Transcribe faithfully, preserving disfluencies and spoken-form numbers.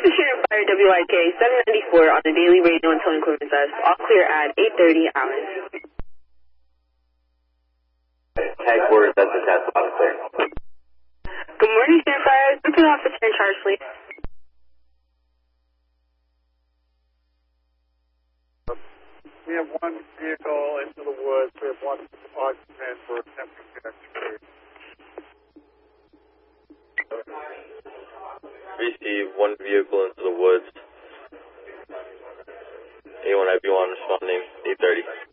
is Sharon Fire W I K seven ninety-four on the daily radio and towing equipment test. All clear at eight thirty hours. Tag forward, that's the test, all clear. Good morning, Sharon Fire. Repeat officer in charge, please. We have one vehicle into the woods. We have one occupant for attempting to execute. Receive one vehicle into the woods. Anyone have you on responding eight thirty.